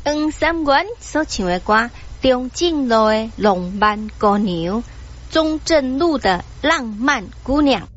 黄三元所唱的歌，中正路的浪漫姑娘，中正路的浪漫姑娘。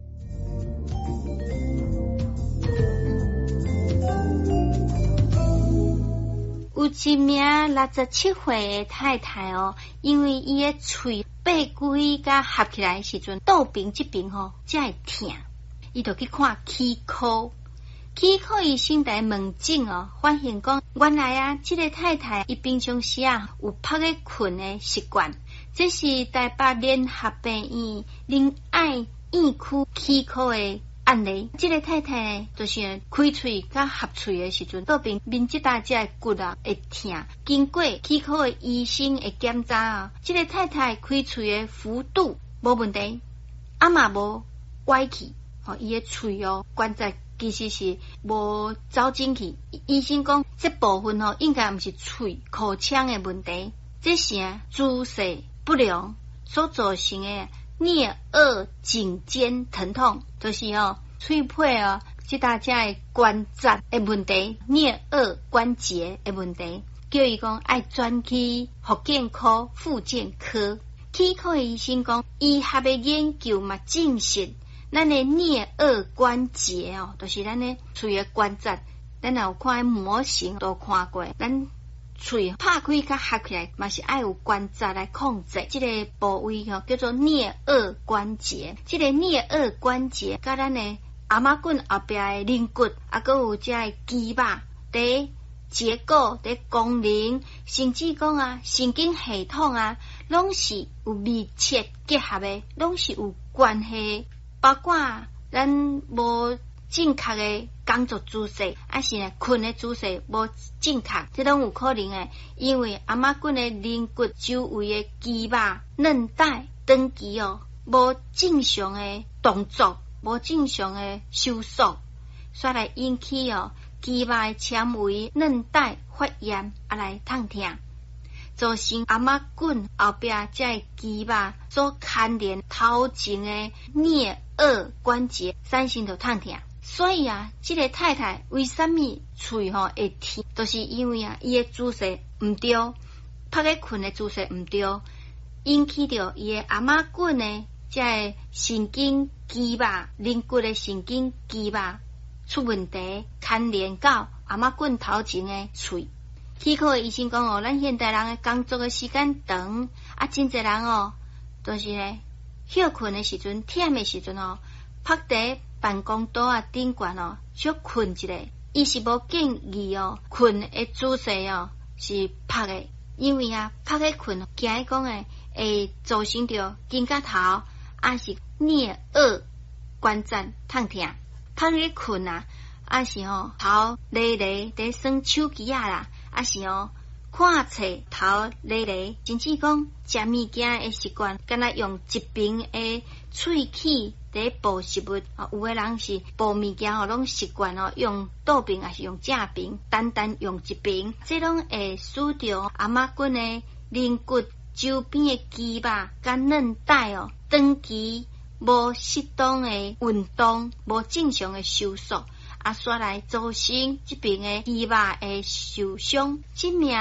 有一名67岁的太太哦，因为伊的喙八规甲合起来的时阵，倒边这边吼才会痛，伊就去看齿科。齿科医生来问诊哦，发现讲原来啊，这个太太伊平常时啊有拍个困的习惯，这是台北联合病院仁爱院区齿科的案例。这个太太呢，就是开喙甲合喙的时阵，倒边面这搭只骨啊会痛。经过齿科的医生的检查啊，这个太太开喙的幅度无问题，啊嘛无歪去，伊的喙哦关节其实是无走进去。医生讲这部分应该不是喙口腔的问题，这是姿势不良所造成的颞颌颈肩疼痛，就是喙配这大家的关节的问题，颞颌关节的问题，叫伊讲爱转去复健科、复健科。齿科的医生讲，医学的研究嘛证实，咱的颞颌关节就是咱的喙的关节，咱有看模型都看过，咱喙拍开甲合起来，嘛是爱有关节来控制。这个部位叫做颞颌关节。这个颞颌关节甲咱的阿妈棍后壁的肋骨，还佫有这个肌肉伫结构、伫功能，甚至讲神经系统拢是有密切结合的，拢是有关系。包括咱无正确的工作姿势，还是困的姿势无正确，这拢有可能的。因为阿妈棍的肋骨周围的肌肉、韧带、长期无正常的动作，无正常的收缩，所以来引起肌肉的纤维、韧带发炎，来痛痛，造成阿妈棍后壁这肌肉所牵连头前的颞颌关节产生着痛痛。所以这个太太为什么喙会痛，就是因为伊的姿势唔对，拍个困的姿势唔对，引起着伊的阿妈棍呢，这神经肌肉、肋骨的神经肌肉出问题，牵连到阿妈棍头前的喙。齿科的医生讲咱现代人的工作的时间长，真侪人就是呢休困的时阵、忝的时阵拍伫办公桌顶悬小困一下，伊是无建议困的姿势是拍的，因为拍个困，惊讲会造成着肩胛头是颞颌关节痛痛。拍个困是头累累伫耍手机啦，是看册头累累，甚至讲食物件的习惯，敢若用一边的喙齿伫剥食物，有的人是剥物件拢习惯用倒边还是用正边，单单用一边，这拢会使着阿妈棍的肋骨周边的肌肉甲韧带长期无适当的运动，无正常的收缩，煞来造成这边的肌肉的受伤。这名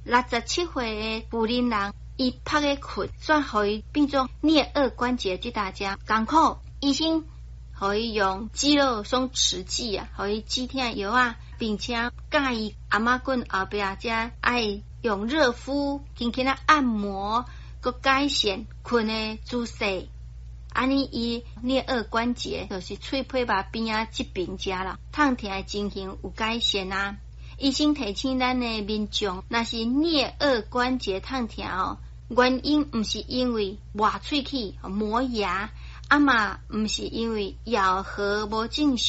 67岁的妇人人，伊拍个困，煞互伊变作颞颌关节这大家艰苦。医生互伊用肌肉松弛剂互伊止痛药并且建议阿妈棍后壁才爱用热敷，轻轻按摩，佮改善困的姿势。安尼伊颞颌关节就是喙配肉边这边遮啦，痛痛的情形有改善医生提醒咱的民众，若是颞颌关节痛痛原因毋是因为磨喙齿、磨牙，嘛毋是因为咬合无正常。